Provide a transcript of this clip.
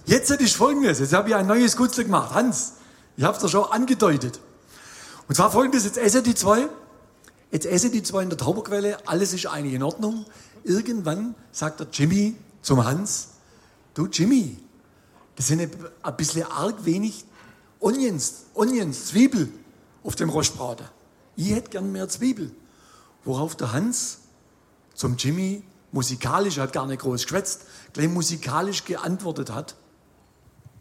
Jetzt ist Folgendes, jetzt habe ich ein neues Gutzle gemacht. Hans, ich habe es dir schon angedeutet. Und zwar Folgendes, jetzt essen die zwei in der Tauberquelle, alles ist eigentlich in Ordnung. Irgendwann sagt der Jimmy zum Hans, du Jimmy, das sind ein bisschen arg wenig Onions, Zwiebel auf dem Rostbraten. Ich hätte gern mehr Zwiebel. Worauf der Hans zum Jimmy musikalisch, hat gar nicht groß geschwätzt, gleich musikalisch geantwortet hat.